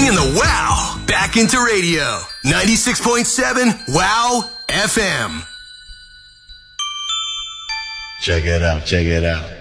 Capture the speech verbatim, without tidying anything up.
Bringing the wow back into radio. ninety-six point seven Wow F M. Check it out, check it out.